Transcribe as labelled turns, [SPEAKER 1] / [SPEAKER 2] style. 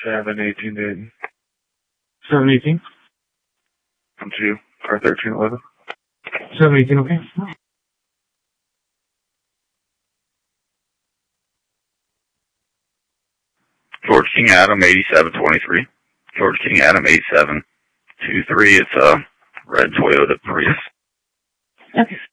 [SPEAKER 1] 718 Dayton.
[SPEAKER 2] 718?
[SPEAKER 1] Come to you. Car 1311.
[SPEAKER 2] 718, okay.
[SPEAKER 3] George King Adam 8723. George King Adam 8723. It's a red Toyota Prius.
[SPEAKER 4] Okay.